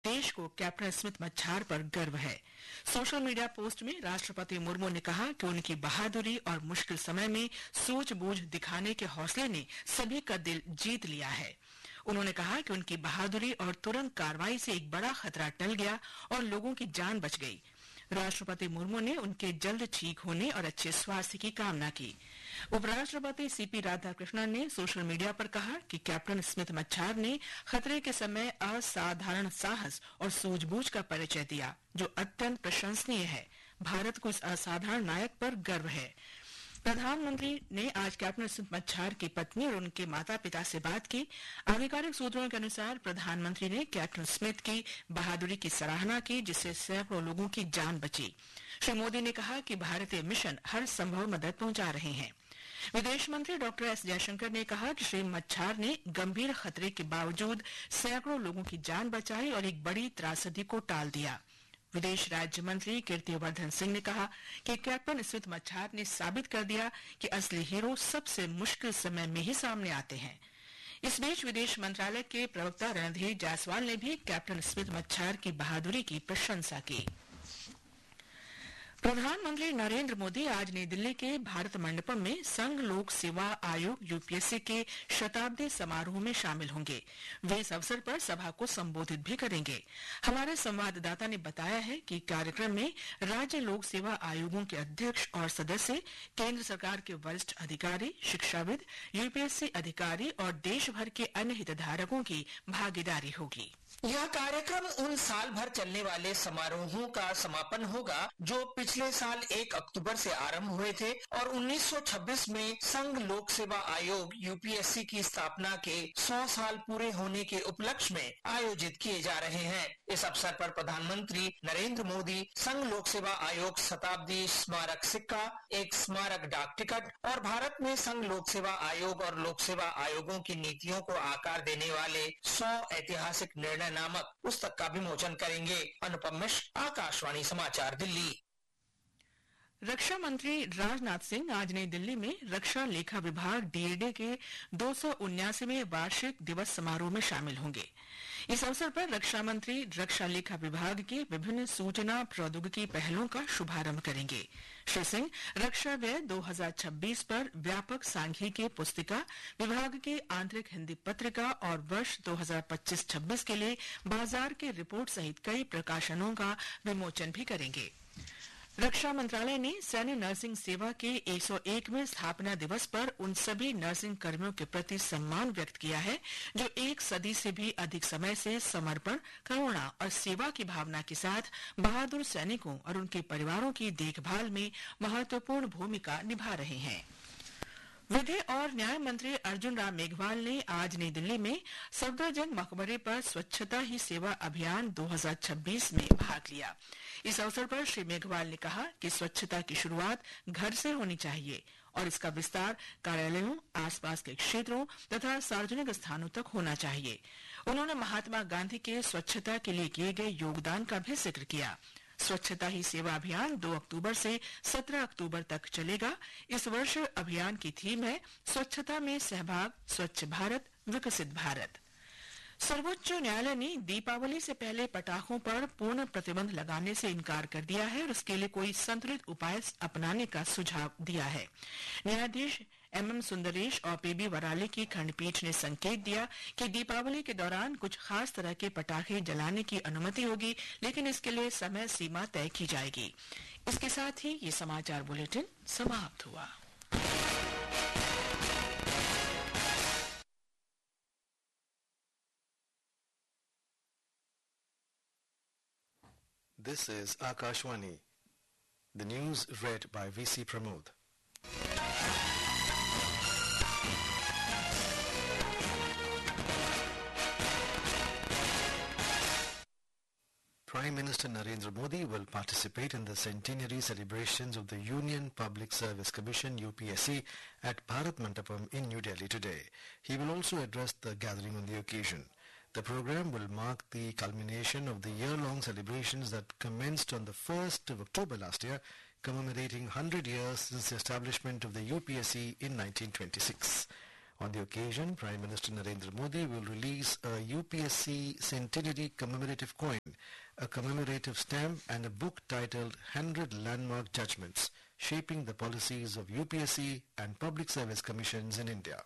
देश को captain Smith मच्छार पर गर्व है। सोशल मीडिया पोस्ट में राष्ट्रपति मुर्मू ने कहा कि उनकी बहादुरी और मुश्किल समय में सूझबूझ दिखाने के हौसले ने सभी का दिल जीत लिया है। उन्होंने कहा कि उनकी बहादुरी और तुरंत कार्रवाई से एक बड़ा खतरा टल गया और लोगों की जान बच गई। राष्ट्रपति मुर्मू ने उनके जल्द ठीक होने और अच्छे स्वास्थ्य की कामना की। उपराष्ट्रपति सीपी राधाकृष्णन ने सोशल मीडिया पर कहा कि कैप्टन स्मिथ मच्छार ने खतरे के समय असाधारण साहस और सूझबूझ का परिचय दिया, जो अत्यंत प्रशंसनीय है। भारत को इस असाधारण नायक पर गर्व है। प्रधानमंत्री ने आज कैप्टन स्मिथ मच्छार की पत्नी और उनके माता पिता से बात की। आधिकारिक सूत्रों के अनुसार प्रधानमंत्री ने कैप्टन स्मिथ की बहादुरी की सराहना की, जिससे सैकड़ों लोगों की जान बची। श्री मोदी ने कहा कि भारतीय मिशन हर संभव मदद पहुंचा रहे हैं। विदेश मंत्री डॉक्टर एस जयशंकर ने कहा कि श्री मच्छार ने गंभीर खतरे के बावजूद सैकड़ों लोगों की जान बचाई और एक बड़ी त्रासदी को टाल दिया। विदेश राज्य मंत्री कीर्तिवर्धन सिंह ने कहा कि कैप्टन स्मिथ मच्छार ने साबित कर दिया कि असली हीरो सबसे मुश्किल समय में ही सामने आते हैं। इस बीच विदेश मंत्रालय के प्रवक्ता रणधीर जायसवाल ने भी कैप्टन स्मिथ मच्छार की बहादुरी की प्रशंसा की। प्रधानमंत्री नरेंद्र मोदी आज नई दिल्ली के भारत मंडपम में संघ लोक सेवा आयोग यूपीएससी के शताब्दी समारोह में शामिल होंगे। वे इस अवसर पर सभा को संबोधित भी करेंगे। हमारे संवाददाता ने बताया है कि कार्यक्रम में राज्य लोक सेवा आयोगों के अध्यक्ष और सदस्य, केंद्र सरकार के वरिष्ठ अधिकारी, शिक्षाविद, यूपीएससी अधिकारी और देश भर के अन्य हितधारकों की भागीदारी होगी। यह कार्यक्रम उन साल भर चलने वाले समारोहों का समापन होगा जो पिछले साल 1 अक्टूबर से आरंभ हुए थे और 1926 में संघ लोक सेवा आयोग यूपीएससी की स्थापना के 100 साल पूरे होने के उपलक्ष्य में आयोजित किए जा रहे हैं। इस अवसर पर प्रधानमंत्री नरेंद्र मोदी संघ लोक सेवा आयोग शताब्दी स्मारक सिक्का, एक स्मारक डाक टिकट और भारत में संघ लोक सेवा आयोग और लोक सेवा आयोगों की नीतियों को आकार देने वाले 100 ऐतिहासिक निर्णय नामक पुस्तक का विमोचन करेंगे। अनुपम मिश्र, आकाशवाणी समाचार, दिल्ली। रक्षा मंत्री राजनाथ सिंह आज नई दिल्ली में रक्षा लेखा विभाग डीएडी के 279वें वार्षिक दिवस समारोह में शामिल होंगे। इस अवसर पर रक्षा मंत्री रक्षा लेखा विभाग के विभिन्न सूचना प्रौद्योगिकी पहलों का शुभारंभ करेंगे। श्री सिंह रक्षा व्यय 2026 पर व्यापक सांख्यिकीय पुस्तिका, विभाग के आंतरिक हिंदी पत्रिका और वर्ष 2025-26 के लिए बाजार के रिपोर्ट सहित कई प्रकाशनों का विमोचन भी करेंगे। रक्षा मंत्रालय ने सैन्य नर्सिंग सेवा के 101वें स्थापना दिवस पर उन सभी नर्सिंग कर्मियों के प्रति सम्मान व्यक्त किया है जो एक सदी से भी अधिक समय से समर्पण, करुणा और सेवा की भावना के साथ बहादुर सैनिकों और उनके परिवारों की देखभाल में महत्वपूर्ण भूमिका निभा रहे हैं। विधि और न्याय मंत्री अर्जुन राम मेघवाल ने आज नई दिल्ली में सफदरजंग मकबरे पर स्वच्छता ही सेवा अभियान 2026 में भाग लिया। इस अवसर पर श्री मेघवाल ने कहा कि स्वच्छता की शुरुआत घर से होनी चाहिए और इसका विस्तार कार्यालयों, आसपास के क्षेत्रों तथा सार्वजनिक स्थानों तक होना चाहिए। उन्होंने महात्मा गांधी के स्वच्छता के लिए किए गए योगदान का भी जिक्र किया। स्वच्छता ही सेवा अभियान 2 अक्टूबर से 17 अक्टूबर तक चलेगा। इस वर्ष अभियान की थीम है स्वच्छता में सहभाग, स्वच्छ भारत, विकसित भारत। सर्वोच्च न्यायालय ने दीपावली से पहले पटाखों पर पूर्ण प्रतिबंध लगाने से इनकार कर दिया है और इसके लिए कोई संतुलित उपाय अपनाने का सुझाव दिया है। न्यायाधीश एमएम सुंदरेश और पीबी वराले की खंडपीठ ने संकेत दिया कि दीपावली के दौरान कुछ खास तरह के पटाखे जलाने की अनुमति होगी, लेकिन इसके लिए समय सीमा तय की जाएगी। इसके साथ ही ये समाचार बुलेटिन समाप्त हुआ। This is Akashwani. The news read by VC Pramod. Prime Minister Narendra Modi will participate in the centenary celebrations of the Union Public Service Commission UPSC at Bharat Mandapam in New Delhi today. He will also address the gathering on the occasion. The program will mark the culmination of the year-long celebrations that commenced on the 1st of October last year, commemorating 100 years since the establishment of the UPSC in 1926. On the occasion, Prime Minister Narendra Modi will release a UPSC Centenary Commemorative Coin, a commemorative stamp and a book titled 100 Landmark Judgments, Shaping the Policies of UPSC and Public Service Commissions in India.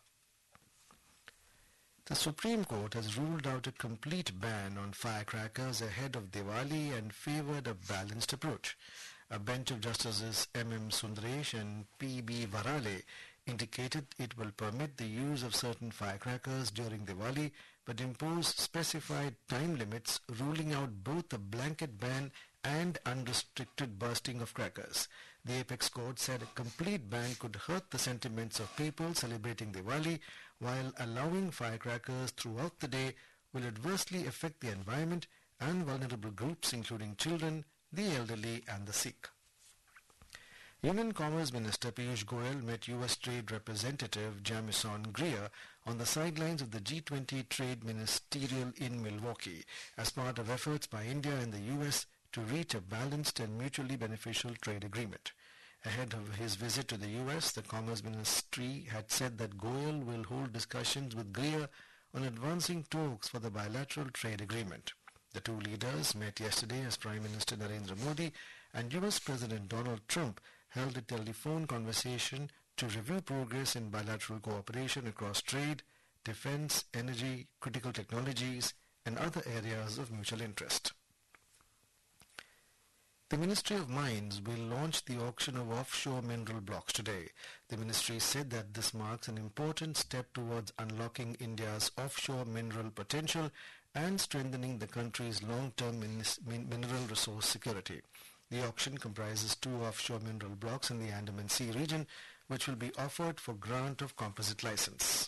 The Supreme Court has ruled out a complete ban on firecrackers ahead of Diwali and favoured a balanced approach. A bench of Justices M.M. Sundaresh and P.B. Varale indicated it will permit the use of certain firecrackers during Diwali but impose specified time limits, ruling out both a blanket ban and unrestricted bursting of crackers. The Apex Court said a complete ban could hurt the sentiments of people celebrating Diwali, while allowing firecrackers throughout the day will adversely affect the environment and vulnerable groups including children, the elderly and the sick. Union Commerce Minister Piyush Goyal met U.S. Trade Representative Jamison Greer on the sidelines of the G20 Trade Ministerial in Milwaukee as part of efforts by India and the U.S. to reach a balanced and mutually beneficial trade agreement. Ahead of his visit to the U.S., the Commerce Ministry had said that Goyal will hold discussions with Greer on advancing talks for the bilateral trade agreement. The two leaders met yesterday as Prime Minister Narendra Modi and U.S. President Donald Trump held a telephone conversation to review progress in bilateral cooperation across trade, defense, energy, critical technologies, and other areas of mutual interest. The Ministry of Mines will launch the auction of offshore mineral blocks today. The ministry said that this marks an important step towards unlocking India's offshore mineral potential and strengthening the country's long-term mineral resource security. The auction comprises 2 offshore mineral blocks in the Andaman Sea region, which will be offered for grant of composite license.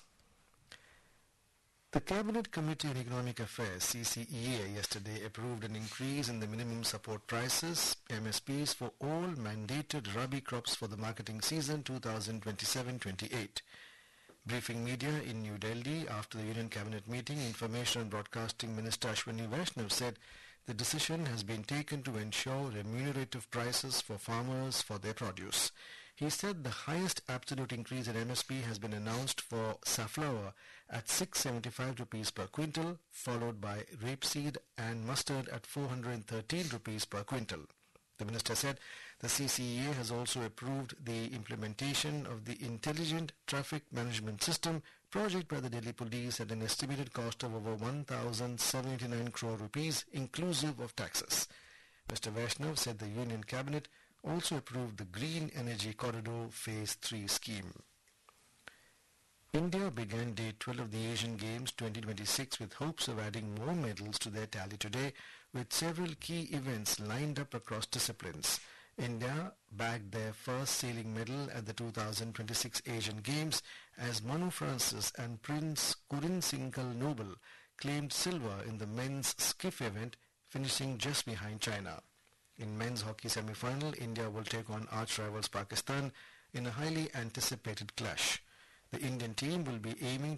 The Cabinet Committee on Economic Affairs, CCEA, yesterday approved an increase in the minimum support prices, MSPs, for all mandated rabi crops for the marketing season 2027-28. Briefing media in New Delhi after the Union Cabinet meeting, Information and Broadcasting Minister Ashwini Vaishnav said the decision has been taken to ensure remunerative prices for farmers for their produce. He said the highest absolute increase in MSP has been announced for safflower at 675 rupees per quintal, followed by rapeseed and mustard at 413 rupees per quintal. The minister said the CCEA has also approved the implementation of the Intelligent Traffic Management System project by the Delhi Police at an estimated cost of over 1,789 crore rupees, inclusive of taxes. Mr. Vaishnav said the Union Cabinet also approved the Green Energy Corridor Phase 3 scheme. India began Day 12 of the Asian Games 2026 with hopes of adding more medals to their tally today, with several key events lined up across disciplines. India bagged their first sailing medal at the 2026 Asian Games as Manu Francis and Prince Kurin Singhal Noble claimed silver in the men's skiff event, finishing just behind China. In men's hockey semi-final, India will take on arch-rivals Pakistan in a highly anticipated clash. The Indian team will be aiming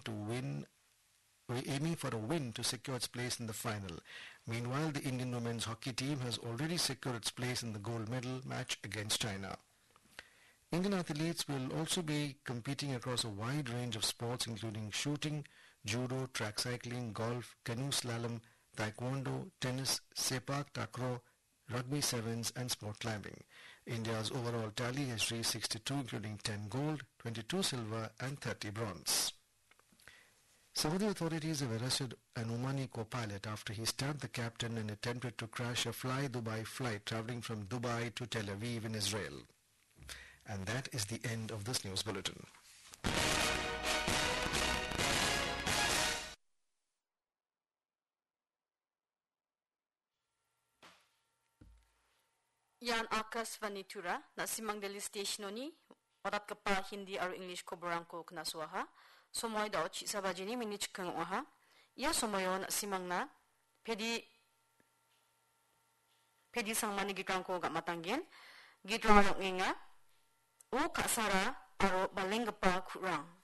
for a win to secure its place in the final. Meanwhile, the Indian women's hockey team has already secured its place in the gold medal match against China. Indian athletes will also be competing across a wide range of sports including shooting, judo, track cycling, golf, canoe slalom, taekwondo, tennis, sepak takraw, rugby sevens and sport climbing. India's overall tally has reached 62, including 10 gold, 22 silver and 30 bronze. Saudi authorities have arrested an Omani co-pilot after he stabbed the captain and attempted to crash a Fly Dubai flight traveling from Dubai to Tel Aviv in Israel. And that is the end of this news bulletin. Yan Akas Vanitura, nasimang Delhi stationoni, orat kapa Hindi or English ko barangko knaswaha, somoy daw chi sabajini minich kang oha, ya somoyo nasimang na, pedi sang manigikang ko gamatanggen, gitrang nga, o kasara aro balengapa kurang.